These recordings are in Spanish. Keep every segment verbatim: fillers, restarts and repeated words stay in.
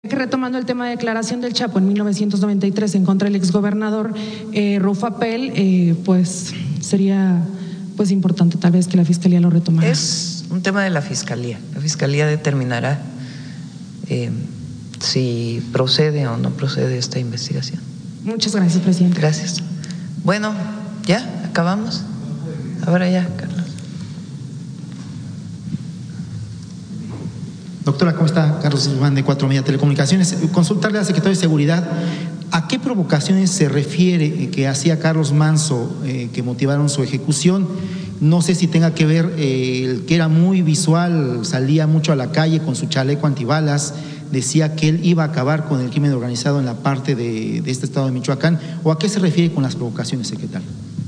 Que retomando el tema de declaración del Chapo en mil novecientos noventa y tres en contra del exgobernador eh, Rufa Pell, eh, pues sería pues importante tal vez que la Fiscalía lo retomara. Es un tema de la Fiscalía. La Fiscalía determinará eh, si procede o no procede esta investigación. Muchas gracias, presidente. Gracias. Bueno, ¿ya? ¿Acabamos? Ahora ya, Carlos. Doctora, ¿cómo está? Carlos Guzmán, de Cuatro Media Telecomunicaciones. Consultarle al secretario de Seguridad, ¿a qué provocaciones se refiere que hacía Carlos Manso eh, que motivaron su ejecución? No sé si tenga que ver eh, que era muy visual, salía mucho a la calle con su chaleco antibalas, decía que él iba a acabar con el crimen organizado en la parte de, de este estado de Michoacán, ¿o a qué se refiere con las provocaciones, secretario?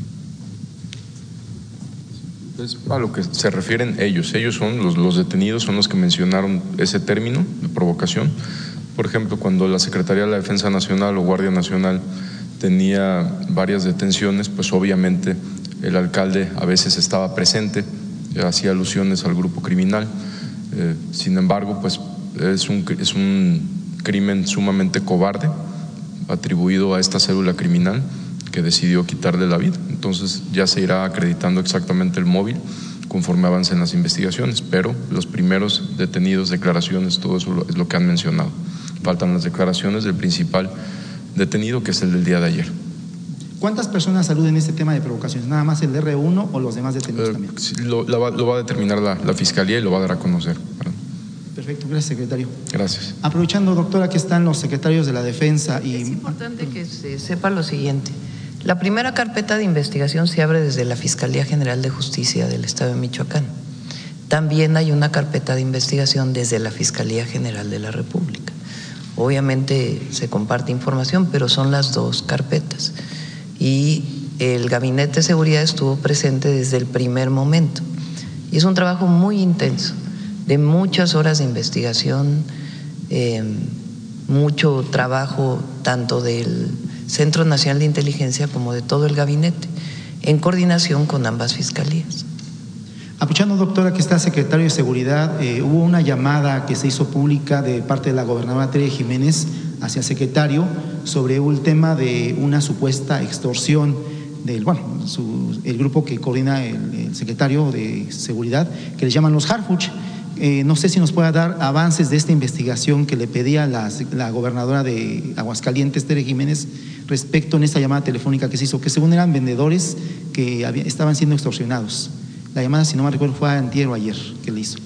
Es a lo que se refieren ellos. Ellos son los, los detenidos, son los que mencionaron ese término de provocación. Por ejemplo, cuando la Secretaría de la Defensa Nacional o Guardia Nacional tenía varias detenciones, pues obviamente el alcalde a veces estaba presente, hacía alusiones al grupo criminal. Eh, sin embargo, pues es un, es un crimen sumamente cobarde atribuido a esta célula criminal que decidió quitarle la vida. Entonces ya se irá acreditando exactamente el móvil conforme avancen las investigaciones, pero los primeros detenidos, declaraciones, todo eso es lo que han mencionado. Faltan las declaraciones del principal detenido, que es el del día de ayer. ¿Cuántas personas aluden este tema de provocaciones? ¿Nada más el R uno o los demás detenidos eh, también? Lo, lo, va, lo va a determinar la, la Fiscalía y lo va a dar a conocer. Perdón. Perfecto, gracias, secretario. Gracias. Aprovechando, doctora, que están los secretarios de la Defensa y… Es importante que se sepa lo siguiente. La primera carpeta de investigación se abre desde la Fiscalía General de Justicia del Estado de Michoacán. También hay una carpeta de investigación desde la Fiscalía General de la República. Obviamente se comparte información, pero son las dos carpetas. Y el Gabinete de Seguridad estuvo presente desde el primer momento. Y es un trabajo muy intenso, de muchas horas de investigación, eh, mucho trabajo tanto del Centro Nacional de Inteligencia como de todo el gabinete, en coordinación con ambas fiscalías. Aprovechando, doctora, que está secretario de Seguridad, eh, hubo una llamada que se hizo pública de parte de la gobernadora Tere Jiménez hacia el secretario sobre el tema de una supuesta extorsión del, bueno, su, el grupo que coordina el, el secretario de Seguridad, que le llaman los Harfuch. Eh, no sé si nos pueda dar avances de esta investigación que le pedía la, la gobernadora de Aguascalientes, Tere Jiménez, respecto en esta llamada telefónica que se hizo, que según eran vendedores que había, estaban siendo extorsionados. La llamada, si no me recuerdo, fue antier o ayer que le hizo.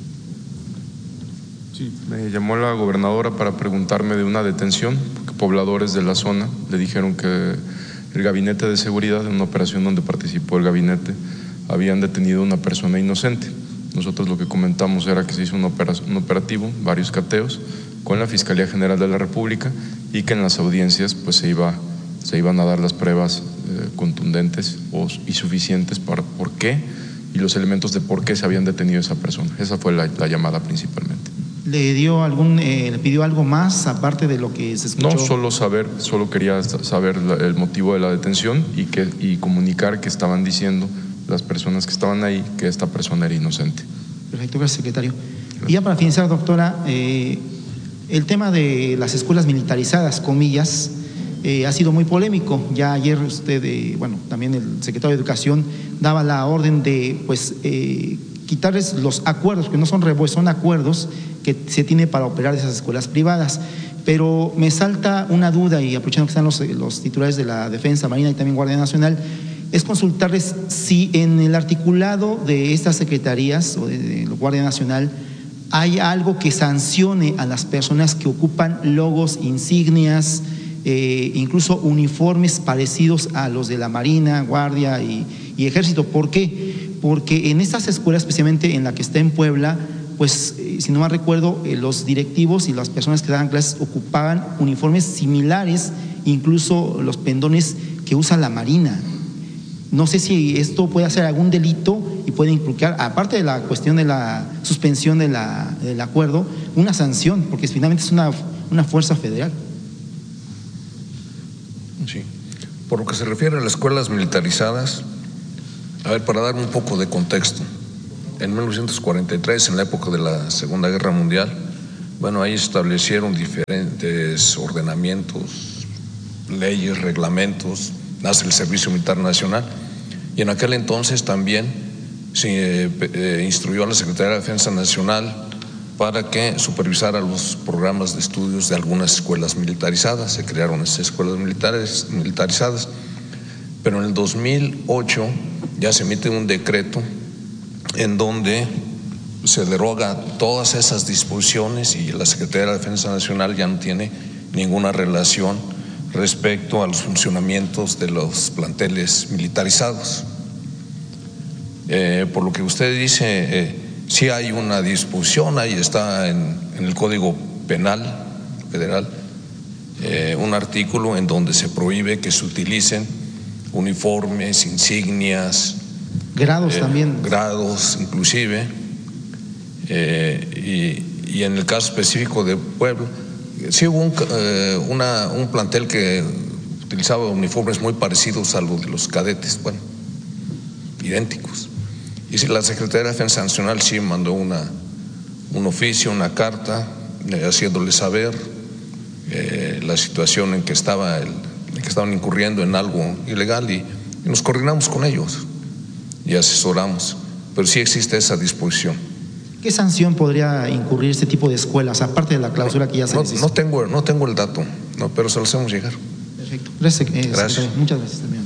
Sí, me llamó la gobernadora para preguntarme de una detención, porque pobladores de la zona le dijeron que el Gabinete de Seguridad, en una operación donde participó el gabinete, habían detenido a una persona inocente. Nosotros lo que comentamos era que se hizo un, un operativo, varios cateos, con la Fiscalía General de la República y que en las audiencias pues se, iba, se iban a dar las pruebas eh, contundentes o, y suficientes para por qué y los elementos de por qué se habían detenido a esa persona. Esa fue la, la llamada principalmente. ¿Le dio algún, eh, le pidió algo más aparte de lo que se escuchó? No, solo saber, solo quería saber la, el motivo de la detención y, que, y comunicar que estaban diciendo las personas que estaban ahí que esta persona era inocente. Perfecto, gracias, secretario. Gracias. Y ya para finalizar, doctora, eh, el tema de las escuelas militarizadas, comillas, eh, ha sido muy polémico. Ya ayer usted, eh, bueno, también el secretario de Educación daba la orden de, pues, eh, quitarles los acuerdos, que no son revueltos, son acuerdos que se tiene para operar esas escuelas privadas. Pero me salta una duda, y aprovechando que están los, los titulares de la Defensa, Marina y también Guardia Nacional, es consultarles si en el articulado de estas secretarías o de, de la Guardia Nacional hay algo que sancione a las personas que ocupan logos, insignias, eh, incluso uniformes parecidos a los de la Marina, Guardia y, y Ejército. ¿Por qué? Porque en estas escuelas, especialmente en la que está en Puebla, pues eh, si no mal recuerdo, eh, los directivos y las personas que daban clases ocupaban uniformes similares, incluso los pendones que usa la Marina. No sé si esto puede hacer algún delito y puede implicar, aparte de la cuestión de la suspensión de la, del acuerdo, una sanción, porque finalmente es una, una fuerza federal. Sí. Por lo que se refiere a las escuelas militarizadas, a ver, para dar un poco de contexto, en mil novecientos cuarenta y tres, en la época de la Segunda Guerra Mundial, Bueno, ahí establecieron diferentes ordenamientos, leyes, reglamentos, nace el Servicio Militar Nacional, y en aquel entonces también se eh, eh, instruyó a la Secretaría de Defensa Nacional para que supervisara los programas de estudios de algunas escuelas militarizadas. Se crearon esas escuelas militares, militarizadas, pero en el dos mil ocho ya se emite un decreto en donde se deroga todas esas disposiciones y la Secretaría de Defensa Nacional ya no tiene ninguna relación respecto a los funcionamientos de los planteles militarizados. Eh, por lo que usted dice, eh, sí hay una disposición, ahí está en, en el Código Penal Federal, eh, un artículo en donde se prohíbe que se utilicen uniformes, insignias, grados eh, también. Grados inclusive, eh, y, y en el caso específico de Puebla, sí hubo un, eh, una, un plantel que utilizaba uniformes muy parecidos a los de los cadetes, bueno, idénticos. Y si la Secretaría de Defensa Nacional sí mandó una, un oficio, una carta, eh, haciéndole saber eh, la situación en que, estaba el, en que estaban incurriendo en algo ilegal, y, y nos coordinamos con ellos y asesoramos, pero sí existe esa disposición. ¿Qué sanción podría incurrir este tipo de escuelas, aparte de la clausura no, que ya se no, les hizo? no tengo, no tengo el dato, no, pero se lo hacemos llegar. Perfecto. Gracias, eh, Gracias. Muchas gracias también.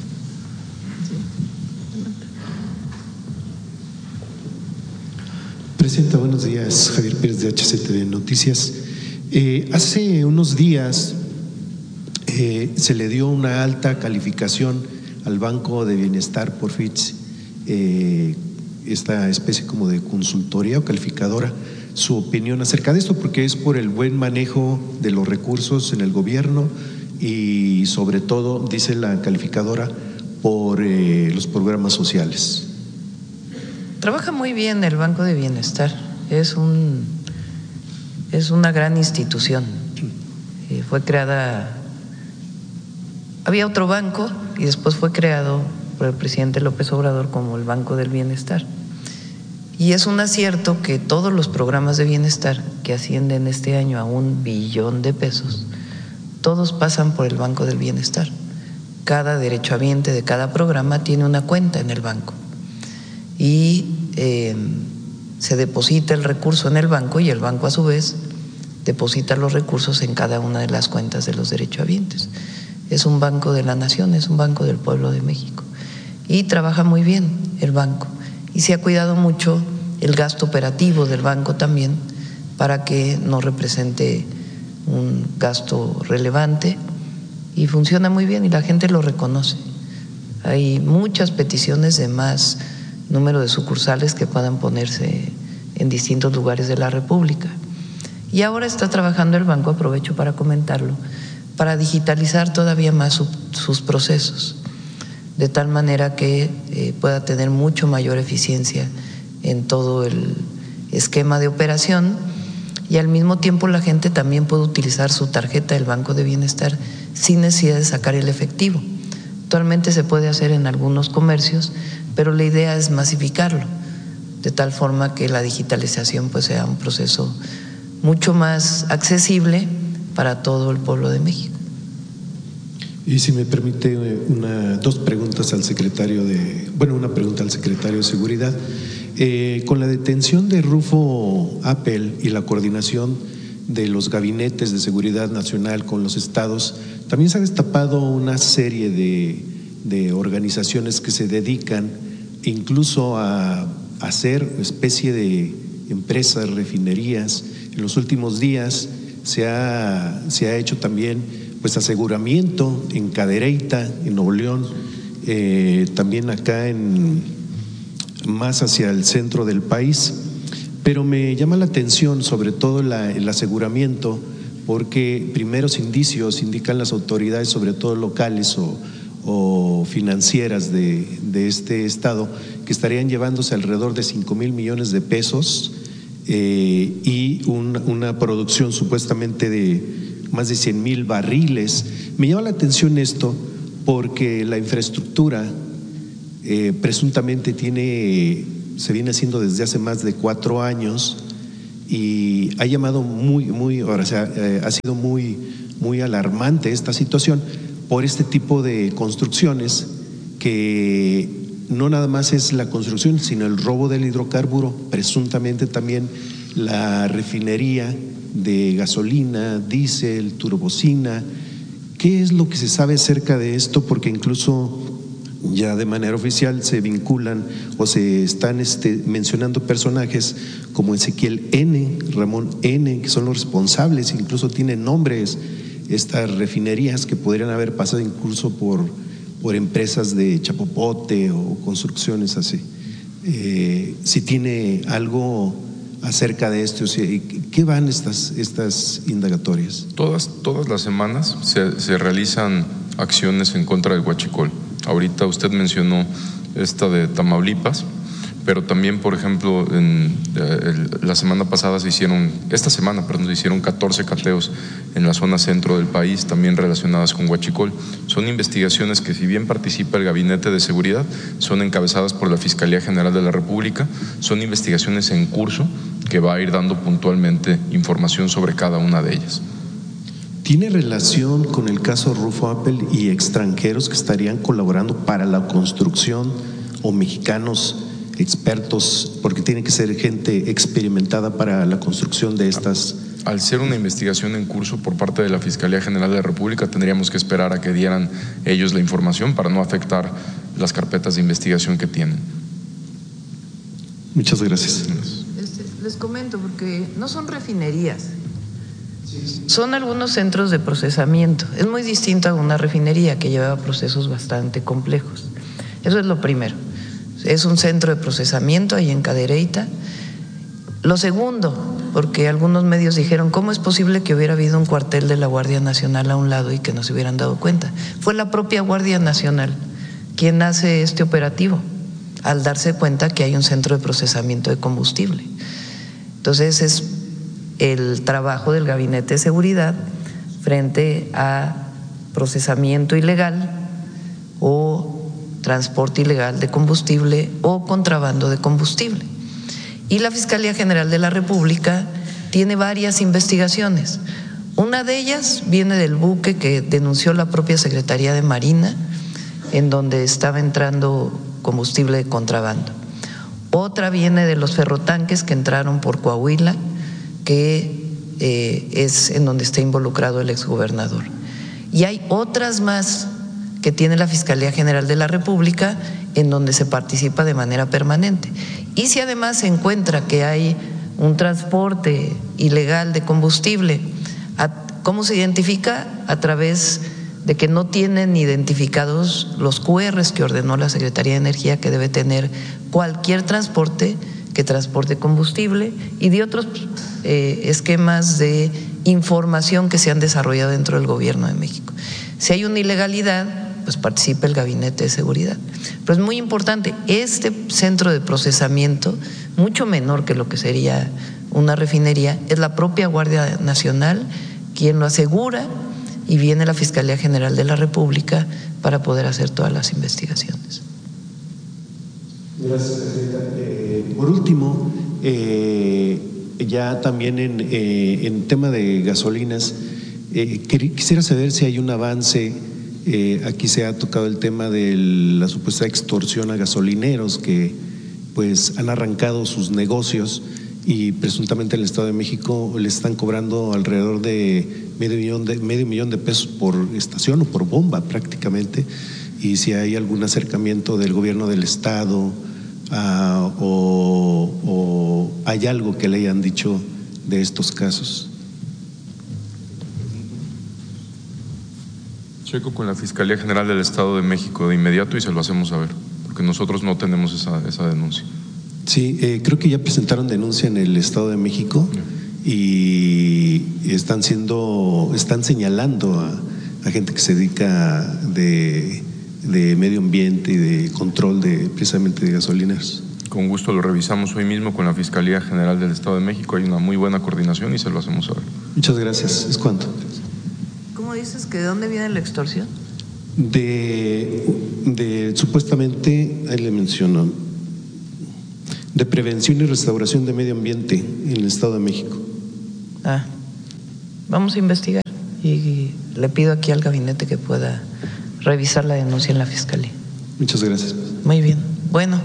Presidenta, buenos días. Javier Pérez de H C T V Noticias. Eh, hace unos días eh, se le dio una alta calificación al Banco de Bienestar por Fitch, eh, esta especie como de consultoría o calificadora, su opinión acerca de esto, porque es por el buen manejo de los recursos en el gobierno y sobre todo, dice la calificadora, por eh, los programas sociales. Trabaja muy bien el Banco de Bienestar, es, un, es una gran institución. Eh, fue creada, había otro banco y después fue creado por el presidente López Obrador como el Banco del Bienestar. Y es un acierto que todos los programas de bienestar que ascienden este año a un billón de pesos, todos pasan por el Banco del Bienestar. Cada derechohabiente de cada programa tiene una cuenta en el banco y eh, se deposita el recurso en el banco y el banco a su vez deposita los recursos en cada una de las cuentas de los derechohabientes. Es un banco de la nación, es un banco del pueblo de México y trabaja muy bien el banco y se ha cuidado mucho el gasto operativo del banco también para que no represente un gasto relevante y funciona muy bien y la gente lo reconoce. Hay muchas peticiones de más número de sucursales que puedan ponerse en distintos lugares de la República. Y ahora está trabajando el banco, aprovecho para comentarlo, para digitalizar todavía más su, sus procesos, de tal manera que eh, pueda tener mucho mayor eficiencia en todo el esquema de operación y al mismo tiempo la gente también puede utilizar su tarjeta del Banco de Bienestar sin necesidad de sacar el efectivo. Actualmente se puede hacer en algunos comercios, pero la idea es masificarlo, de tal forma que la digitalización pues sea un proceso mucho más accesible para todo el pueblo de México. Y si me permite una, dos preguntas al secretario de, bueno, una pregunta al secretario de Seguridad. Eh, con la detención de Rufo Appel y la coordinación de los gabinetes de seguridad nacional con los estados, también se ha destapado una serie de, de organizaciones que se dedican incluso a hacer especie de empresas, refinerías. En los últimos días se ha, se ha hecho también pues aseguramiento en Cadereyta, en Nuevo León, eh, también acá en más hacia el centro del país, pero me llama la atención sobre todo la, el aseguramiento, porque primeros indicios indican las autoridades, sobre todo locales o, o financieras de, de este estado, que estarían llevándose alrededor de cinco mil millones de pesos eh, y un, una producción supuestamente de más de cien mil barriles. Me llama la atención esto porque la infraestructura Eh, presuntamente tiene, se viene haciendo desde hace más de cuatro años y ha llamado muy, muy, o sea, eh, ha sido muy, muy alarmante esta situación por este tipo de construcciones que no nada más es la construcción, sino el robo del hidrocarburo, presuntamente también la refinería de gasolina, diésel, turbocina. ¿Qué es lo que se sabe acerca de esto? Porque incluso ya de manera oficial se vinculan o se están este, mencionando personajes como Ezequiel N., Ramón N., que son los responsables, incluso tienen nombres estas refinerías que podrían haber pasado incluso por, por empresas de chapopote o construcciones así. Eh, si tiene algo acerca de esto, o sea, ¿qué van estas, estas indagatorias? Todas, todas las semanas se, se realizan acciones en contra del huachicol. Ahorita usted mencionó esta de Tamaulipas, pero también, por ejemplo, en, eh, la semana pasada se hicieron, esta semana, perdón, se hicieron catorce cateos en la zona centro del país, también relacionadas con huachicol. Son investigaciones que, si bien participa el Gabinete de Seguridad, son encabezadas por la Fiscalía General de la República, son investigaciones en curso que va a ir dando puntualmente información sobre cada una de ellas. ¿Tiene relación con el caso Rufo Appel y extranjeros que estarían colaborando para la construcción o mexicanos expertos, porque tiene que ser gente experimentada para la construcción de estas? Al ser una investigación en curso por parte de la Fiscalía General de la República, tendríamos que esperar a que dieran ellos la información para no afectar las carpetas de investigación que tienen. Muchas gracias. Este, les comento, porque no son refinerías, son algunos centros de procesamiento. Es muy distinto a una refinería que lleva procesos bastante complejos. Eso es lo primero. Es un centro de procesamiento ahí en Cadereyta. Lo segundo, porque algunos medios dijeron, ¿cómo es posible que hubiera habido un cuartel de la Guardia Nacional a un lado y que no se hubieran dado cuenta? Fue la propia Guardia Nacional quien hace este operativo, al darse cuenta que hay un centro de procesamiento de combustible. Entonces es el trabajo del Gabinete de Seguridad frente a procesamiento ilegal o transporte ilegal de combustible o contrabando de combustible. Y la Fiscalía General de la República tiene varias investigaciones. Una de ellas viene del buque que denunció la propia Secretaría de Marina, en donde estaba entrando combustible de contrabando. Otra viene de los ferrotanques que entraron por Coahuila, que eh, es en donde está involucrado el exgobernador. Y hay otras más que tiene la Fiscalía General de la República, en donde se participa de manera permanente. Y si además se encuentra que hay un transporte ilegal de combustible, ¿cómo se identifica? A través de que no tienen identificados los cu erres que ordenó la Secretaría de Energía que debe tener cualquier transporte que transporte combustible, y de otros eh, esquemas de información que se han desarrollado dentro del Gobierno de México. Si hay una ilegalidad, pues participa el Gabinete de Seguridad. Pero es muy importante, este centro de procesamiento, mucho menor que lo que sería una refinería, es la propia Guardia Nacional quien lo asegura, y viene la Fiscalía General de la República para poder hacer todas las investigaciones. Gracias, Presidenta. Eh, por último, eh, ya también en, eh, en tema de gasolinas, eh, quisiera saber si hay un avance. Eh, aquí se ha tocado el tema de la supuesta extorsión a gasolineros que pues han arrancado sus negocios y presuntamente en el Estado de México le están cobrando alrededor de medio millón de medio millón de pesos por estación o por bomba prácticamente, y si hay algún acercamiento del gobierno del Estado uh, o, o hay algo que le hayan dicho de estos casos. Checo con la Fiscalía General del Estado de México de inmediato y se lo hacemos saber, porque nosotros no tenemos esa, esa denuncia. Sí, eh, creo que ya presentaron denuncia en el Estado de México y están siendo, están señalando a, a gente que se dedica de, de medio ambiente y de control de precisamente de gasolineros. Con gusto lo revisamos hoy mismo con la Fiscalía General del Estado de México, hay una muy buena coordinación y se lo hacemos saber. Muchas gracias. ¿Es cuánto? ¿Cómo dices que de dónde viene la extorsión? De, de supuestamente, ahí le menciono, de Prevención y Restauración de Medio Ambiente en el Estado de México. Ah, vamos a investigar y le pido aquí al gabinete que pueda revisar la denuncia en la Fiscalía. Muchas gracias. Muy bien. Bueno,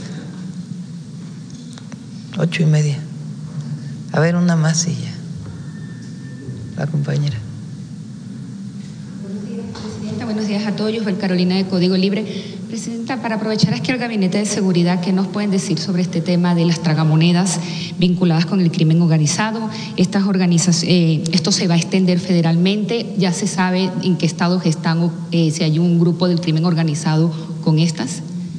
ocho y media. A ver, una más y ya. La compañera. Buenos días, Presidenta. Buenos días a todos. Yo soy Carolina de Código Libre. Presidenta, para aprovechar aquí al Gabinete de Seguridad, ¿qué nos pueden decir sobre este tema de las tragamonedas vinculadas con el crimen organizado? Estas organizaciones, eh, esto se va a extender federalmente. ¿Ya se sabe en qué estados están, eh, si hay un grupo del crimen organizado con estas?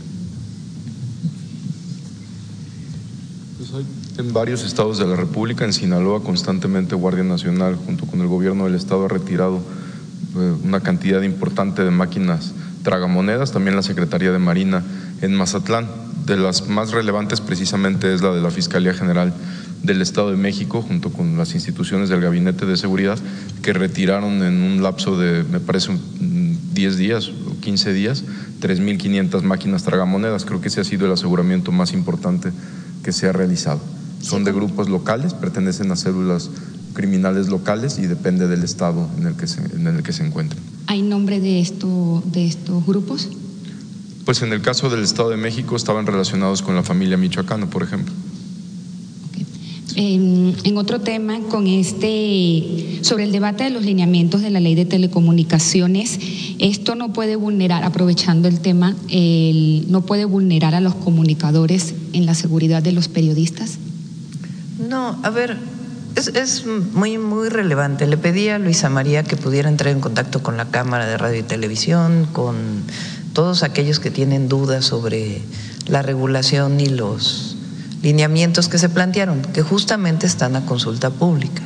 Pues hay en varios estados de la República. En Sinaloa constantemente Guardia Nacional junto con el gobierno del estado ha retirado eh, una cantidad importante de máquinas tragamonedas. También la Secretaría de Marina en Mazatlán. De las más relevantes precisamente es la de la Fiscalía General del Estado de México junto con las instituciones del Gabinete de Seguridad, que retiraron en un lapso de, me parece, diez días o quince días, tres mil quinientas máquinas tragamonedas. Creo que ese ha sido el aseguramiento más importante que se ha realizado. Son de grupos locales, pertenecen a células criminales locales y depende del estado en el que se, en el que se encuentren. ¿Hay nombre de, esto, de estos grupos? Pues en el caso del Estado de México estaban relacionados con la familia michoacana, por ejemplo. Okay. En, en otro tema, con este, sobre el debate de los lineamientos de la Ley de Telecomunicaciones, esto no puede vulnerar, aprovechando el tema, el, no puede vulnerar a los comunicadores en la seguridad de los periodistas. No, a ver, es, es muy, muy relevante. Le pedí a Luisa María que pudiera entrar en contacto con la Cámara de Radio y Televisión, con todos aquellos que tienen dudas sobre la regulación y los lineamientos que se plantearon, que justamente están a consulta pública.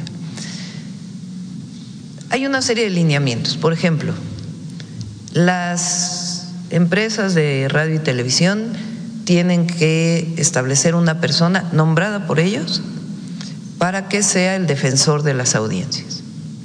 Hay una serie de lineamientos. Por ejemplo, las empresas de radio y televisión tienen que establecer una persona nombrada por ellos para que sea el defensor de las audiencias.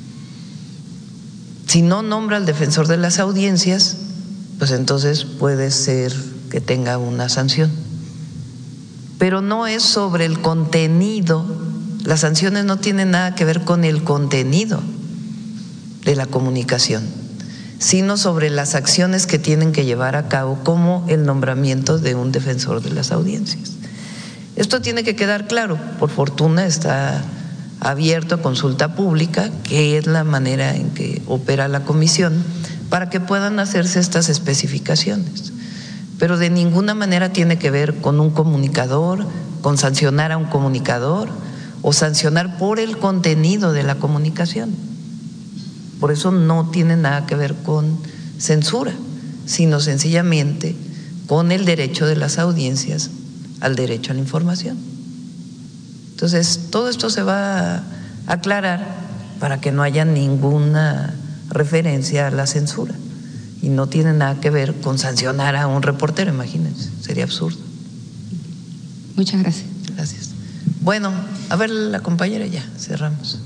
Si no nombra al defensor de las audiencias, pues entonces puede ser que tenga una sanción. Pero no es sobre el contenido, las sanciones no tienen nada que ver con el contenido de la comunicación, sino sobre las acciones que tienen que llevar a cabo, como el nombramiento de un defensor de las audiencias. Esto tiene que quedar claro. Por fortuna está abierto a consulta pública, que es la manera en que opera la comisión, para que puedan hacerse estas especificaciones. Pero de ninguna manera tiene que ver con un comunicador, con sancionar a un comunicador o sancionar por el contenido de la comunicación. Por eso no tiene nada que ver con censura, sino sencillamente con el derecho de las audiencias al derecho a la información. Entonces, todo esto se va a aclarar para que no haya ninguna referencia a la censura, y no tiene nada que ver con sancionar a un reportero, imagínense, sería absurdo. Muchas gracias. Gracias. Bueno, a ver la compañera, ya cerramos.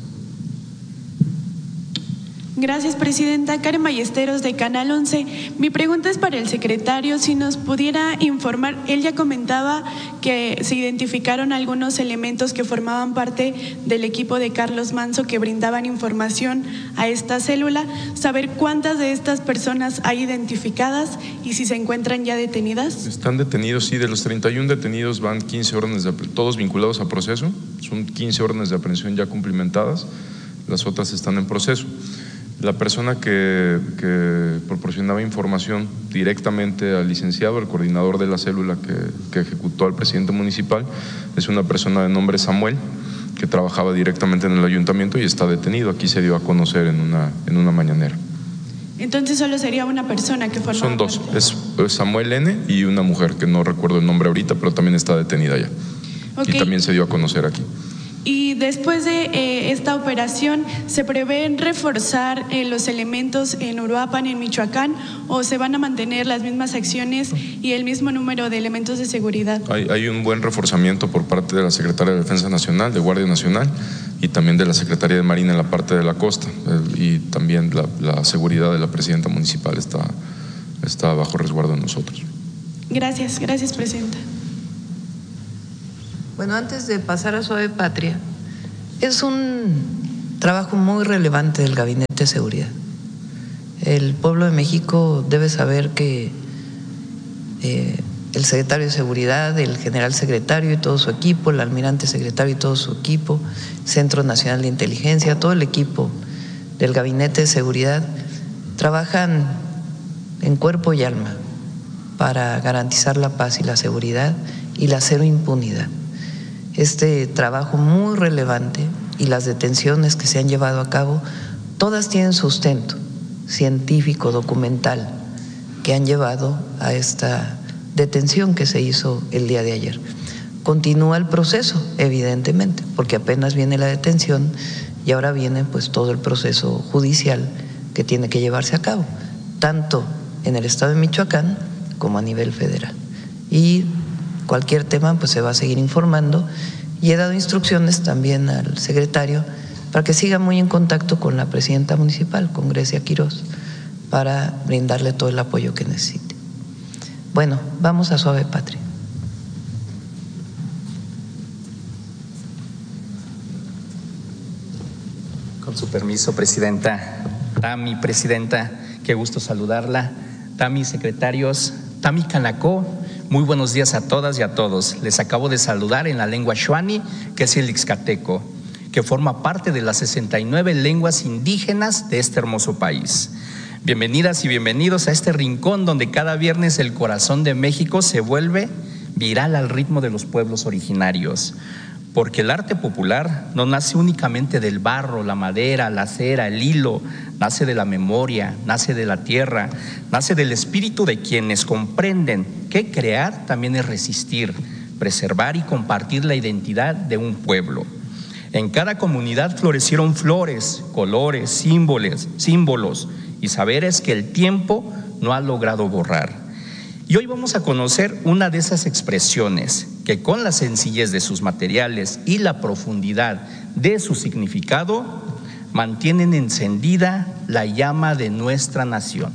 Gracias, Presidenta. Karen Ballesteros, de Canal once. Mi pregunta es para el secretario, si nos pudiera informar. Él ya comentaba que se identificaron algunos elementos que formaban parte del equipo de Carlos Manzo que brindaban información a esta célula. Saber cuántas de estas personas hay identificadas y si se encuentran ya detenidas. Están detenidos, sí. De los treinta y uno detenidos van quince órdenes, de, todos vinculados a proceso. Son quince órdenes de aprehensión ya cumplimentadas. Las otras están en proceso. La persona que, que proporcionaba información directamente al licenciado, el coordinador de la célula que, que ejecutó al presidente municipal, es una persona de nombre Samuel, que trabajaba directamente en el ayuntamiento y está detenido. Aquí se dio a conocer en una, en una mañanera. Entonces solo sería una persona que formaba. Son dos, parte. es, es Samuel N. y una mujer que no recuerdo el nombre ahorita, pero también está detenida ya. Okay. Y también se dio a conocer aquí. Y después de eh, esta operación, ¿se prevén reforzar eh, los elementos en Uruapan, en Michoacán, o se van a mantener las mismas acciones y el mismo número de elementos de seguridad? Hay, hay un buen reforzamiento por parte de la Secretaría de Defensa Nacional, de Guardia Nacional, y también de la Secretaría de Marina en la parte de la costa, eh, y también la, la seguridad de la presidenta municipal está, está bajo resguardo de nosotros. Gracias, gracias, Presidenta. Bueno, antes de pasar a Suave Patria, es un trabajo muy relevante del Gabinete de Seguridad. El pueblo de México debe saber que eh, el secretario de Seguridad, el general secretario y todo su equipo, el almirante secretario y todo su equipo, Centro Nacional de Inteligencia, todo el equipo del Gabinete de Seguridad trabajan en cuerpo y alma para garantizar la paz y la seguridad y la cero impunidad. Este trabajo muy relevante y las detenciones que se han llevado a cabo, todas tienen sustento científico, documental, que han llevado a esta detención que se hizo el día de ayer. Continúa el proceso, evidentemente, porque apenas viene la detención y ahora viene pues todo el proceso judicial que tiene que llevarse a cabo, tanto en el estado de Michoacán como a nivel federal. Y cualquier tema pues se va a seguir informando y he dado instrucciones también al secretario para que siga muy en contacto con la presidenta municipal, con Grecia Quirós, para brindarle todo el apoyo que necesite. Bueno, vamos a Suave Patria. Con su permiso, Presidenta. Tami, Presidenta, qué gusto saludarla. Tami, secretarios, Tami Canacó, muy buenos días a todas y a todos. Les acabo de saludar en la lengua xuani, que es el ixcateco, que forma parte de las sesenta y nueve lenguas indígenas de este hermoso país. Bienvenidas y bienvenidos a este rincón donde cada viernes el corazón de México se vuelve viral al ritmo de los pueblos originarios. Porque el arte popular no nace únicamente del barro, la madera, la cera, el hilo, nace de la memoria, nace de la tierra, nace del espíritu de quienes comprenden que crear también es resistir, preservar y compartir la identidad de un pueblo. En cada comunidad florecieron flores, colores, símbolos, símbolos y saberes que el tiempo no ha logrado borrar. Y hoy vamos a conocer una de esas expresiones que con la sencillez de sus materiales y la profundidad de su significado mantienen encendida la llama de nuestra nación.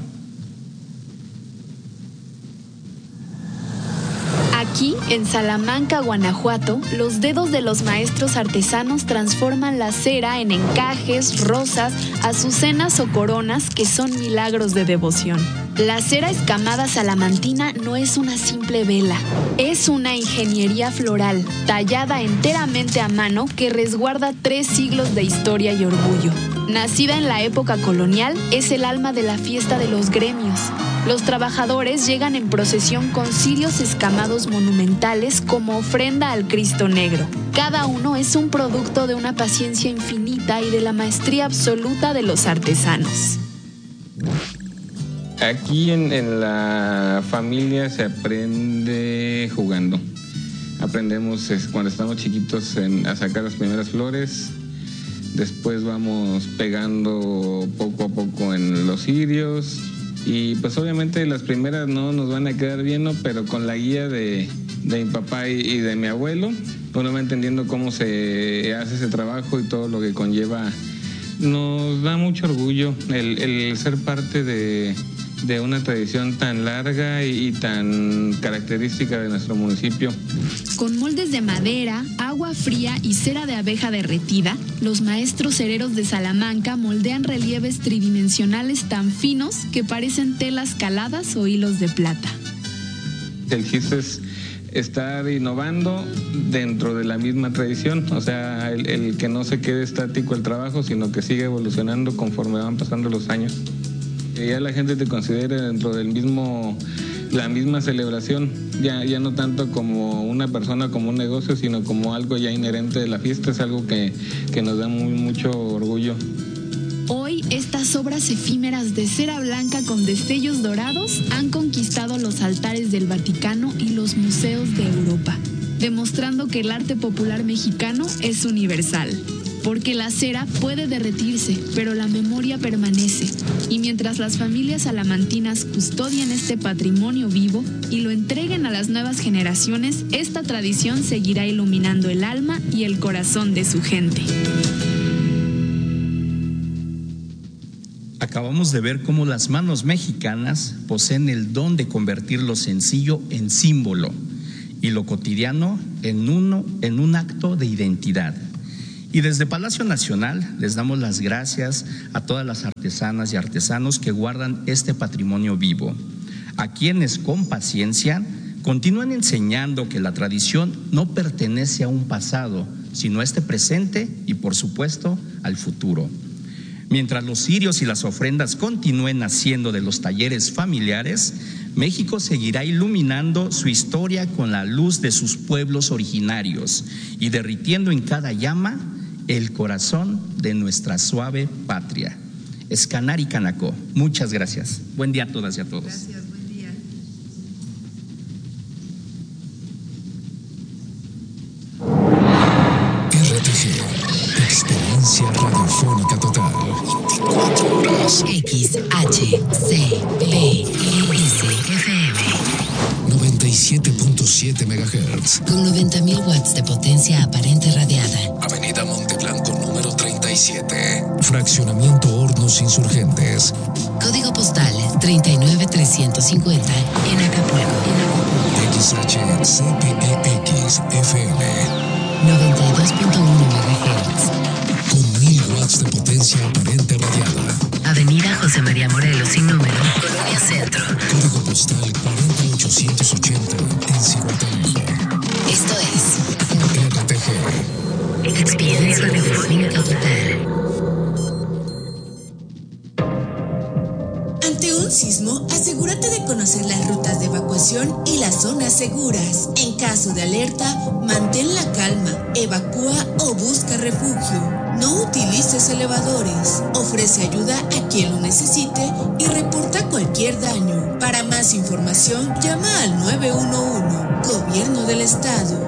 Aquí, en Salamanca, Guanajuato, los dedos de los maestros artesanos transforman la cera en encajes, rosas, azucenas o coronas que son milagros de devoción. La cera escamada salamantina no es una simple vela, es una ingeniería floral, tallada enteramente a mano que resguarda tres siglos de historia y orgullo. Nacida en la época colonial, es el alma de la fiesta de los gremios. Los trabajadores llegan en procesión con cirios escamados monumentales como ofrenda al Cristo Negro. Cada uno es un producto de una paciencia infinita y de la maestría absoluta de los artesanos. Aquí en, en la familia se aprende jugando. Aprendemos es, cuando estamos chiquitos en, a sacar las primeras flores. Después vamos pegando poco a poco en los cirios. Y pues obviamente las primeras no nos van a quedar bien, ¿no? Pero con la guía de, de mi papá y, y de mi abuelo, uno va entendiendo cómo se hace ese trabajo y todo lo que conlleva. Nos da mucho orgullo el, el ser parte de, de una tradición tan larga y, y tan característica de nuestro municipio. Con moldes de madera, agua fría y cera de abeja derretida, los maestros cereros de Salamanca moldean relieves tridimensionales tan finos que parecen telas caladas o hilos de plata. El chiste es estar innovando dentro de la misma tradición, o sea, el, el que no se quede estático el trabajo, sino que siga evolucionando conforme van pasando los años. Que ya la gente te considere dentro del mismo, la misma celebración, ya, ya no tanto como una persona, como un negocio, sino como algo ya inherente de la fiesta, es algo que, que nos da muy, mucho orgullo. Hoy, estas obras efímeras de cera blanca con destellos dorados han conquistado los altares del Vaticano y los museos de Europa, demostrando que el arte popular mexicano es universal. Porque la cera puede derretirse, pero la memoria permanece. Y mientras las familias salamantinas custodian este patrimonio vivo y lo entreguen a las nuevas generaciones, esta tradición seguirá iluminando el alma y el corazón de su gente. Acabamos de ver cómo las manos mexicanas poseen el don de convertir lo sencillo en símbolo y lo cotidiano en, uno, en un acto de identidad. Y desde Palacio Nacional les damos las gracias a todas las artesanas y artesanos que guardan este patrimonio vivo, a quienes con paciencia continúan enseñando que la tradición no pertenece a un pasado, sino a este presente y, por supuesto, al futuro. Mientras los cirios y las ofrendas continúen naciendo de los talleres familiares, México seguirá iluminando su historia con la luz de sus pueblos originarios y derritiendo en cada llama el corazón de nuestra suave patria. Escanar y Canacó. Muchas gracias. Buen día a todas y a todos. Gracias, buen día. R T G, experiencia radiofónica total. veinticuatro horas. X H C P S F M noventa y siete punto siete megahertz. con noventa mil watts de potencia aparente radiada. Avenida Monteblanco número treinta y siete. Fraccionamiento Hornos Insurgentes. Código postal treinta y nueve trescientos cincuenta en Acapulco. X H C P E X F M noventa y dos punto uno megahertz. con mil watts de potencia aparente radiada. Avenida José María Morelos sin número, Colonia Centro. Código postal cuarenta mil ochocientos ochenta en Cihuatanejo. Esto es R T G, experiencia radiofónica total. Ante un sismo, asegúrate de conocer las rutas de evacuación y las zonas seguras. En caso de alerta, mantén la calma, evacúa o busca refugio. No utilices elevadores. Ofrece ayuda a quien lo necesite y reporta cualquier daño. Para más información, llama al nueve uno uno. Gobierno del Estado.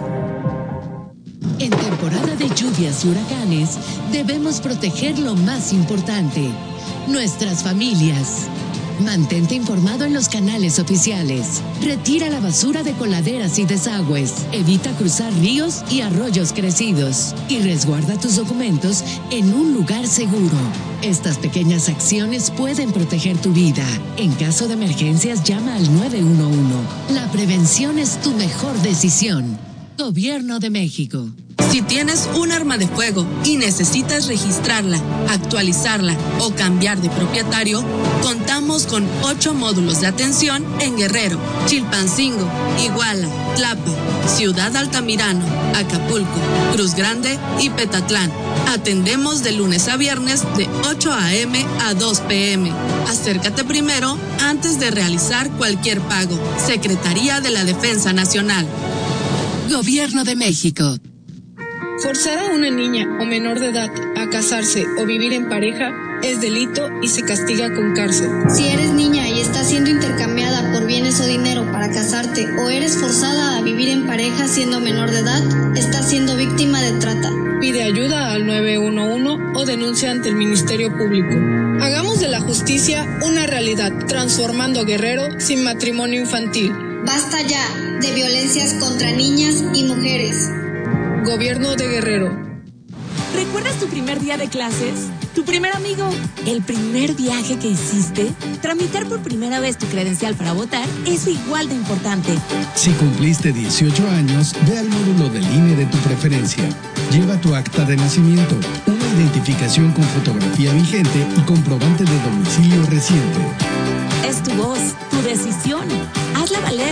En temporada de lluvias y huracanes, debemos proteger lo más importante, nuestras familias. Mantente informado en los canales oficiales. Retira la basura de coladeras y desagües. Evita cruzar ríos y arroyos crecidos. Y resguarda tus documentos en un lugar seguro. Estas pequeñas acciones pueden proteger tu vida. En caso de emergencias, llama al nueve uno uno. La prevención es tu mejor decisión. Gobierno de México. Si tienes un arma de fuego y necesitas registrarla, actualizarla o cambiar de propietario, contamos con ocho módulos de atención en Guerrero, Chilpancingo, Iguala, Tlapa, Ciudad Altamirano, Acapulco, Cruz Grande y Petatlán. Atendemos de lunes a viernes de ocho a eme a dos pe eme. Acércate primero antes de realizar cualquier pago. Secretaría de la Defensa Nacional. Gobierno de México. Forzar a una niña o menor de edad a casarse o vivir en pareja es delito y se castiga con cárcel. Si eres niña y estás siendo intercambiada por bienes o dinero para casarte o eres forzada a vivir en pareja siendo menor de edad, estás siendo víctima de trata. Pide ayuda al nueve uno uno o denuncia ante el Ministerio Público. Hagamos de la justicia una realidad, transformando a Guerrero sin matrimonio infantil. Basta ya de violencias contra niñas y mujeres. Gobierno de Guerrero. ¿Recuerdas tu primer día de clases? ¿Tu primer amigo? ¿El primer viaje que hiciste? Tramitar por primera vez tu credencial para votar es igual de importante. Si cumpliste dieciocho años, ve al módulo del I N E de tu preferencia. Lleva tu acta de nacimiento, una identificación con fotografía vigente y comprobante de domicilio reciente. Es tu voz, tu decisión. Hazla valer.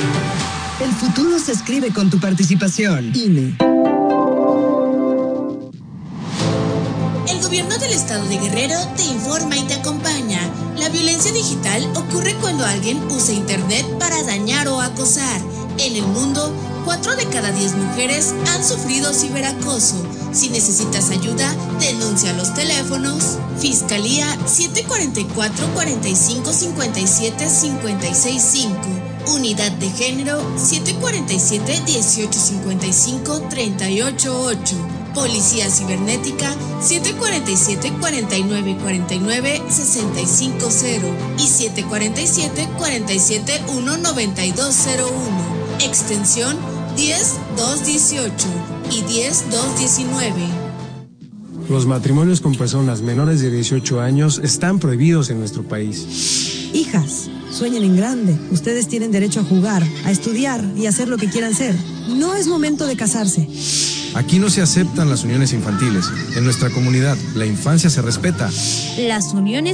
El futuro se escribe con tu participación. I N E. El gobierno del estado de Guerrero te informa y te acompaña. La violencia digital ocurre cuando alguien usa internet para dañar o acosar. En el mundo, cuatro de cada diez mujeres han sufrido ciberacoso. Si necesitas ayuda, denuncia a los teléfonos Fiscalía siete cuatro cuatro, cuatro cinco cinco siete, cinco seis cinco, Unidad de Género siete cuatro siete, uno ocho cinco cinco, tres ocho ocho, Policía Cibernética siete cuatro siete, cuatro nueve cuatro nueve, seis cinco cero y siete cuatro siete, cuatro siete uno, nueve dos cero uno, extensión diez dos dieciocho y diez dos diecinueve. Los matrimonios con personas menores de dieciocho años están prohibidos en nuestro país. Hijas, Sueñen en grande. Ustedes tienen derecho a jugar, a estudiar y a hacer lo que quieran ser. No es momento de casarse. Aquí no se aceptan las uniones infantiles. En nuestra comunidad, la infancia se respeta. Las uniones